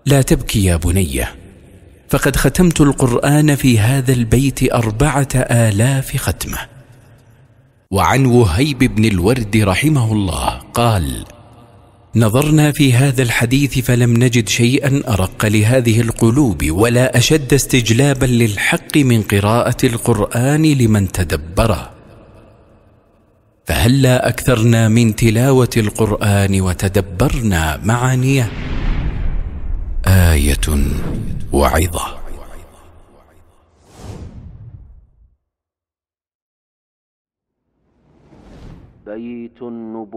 لا تبكي يا بني، فقد ختمت القرآن في هذا البيت 4000 ختمة. وعن وهيب بن الورد رحمه الله قال: نظرنا في هذا الحديث فلم نجد شيئا أرق لهذه القلوب ولا أشد استجلابا للحق من قراءة القرآن لمن تدبره، فهلا أكثرنا من تلاوة القرآن وتدبرنا معانيه. آية وعظة. بيت النبوة.